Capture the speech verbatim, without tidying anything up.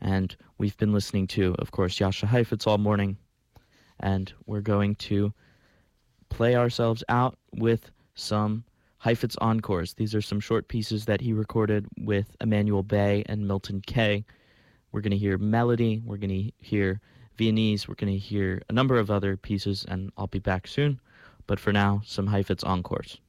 And we've been listening to, of course, Jascha Heifetz all morning. And we're going to play ourselves out with some Heifetz encores. These are some short pieces that he recorded with Emmanuel Bay and Milton Kay. We're going to hear melody, we're going to hear Viennese, we're going to hear a number of other pieces, and I'll be back soon. But for now, some Heifetz encores.